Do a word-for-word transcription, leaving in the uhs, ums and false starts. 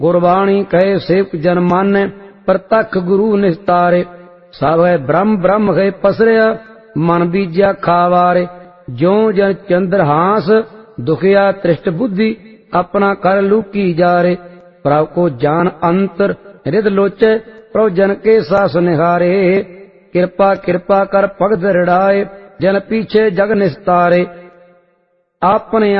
गुरबाणी कहे सेवक जन माने, प्रतख गुरु निस्तारे। सब है ब्रह्म ब्रह्म है पसरिया, मन बीजा खावारे। ज्यों जन चंद्रहास दुखिया त्रिष्ट बुद्धि, अपना कर लूकी जारे। प्रभु को जान अंतर हृद लोचे, प्रभु जन के सास निहारे। कृपा कृपा कर भगत रिड़ाए, जन पीछे जग निस्तारे। अपने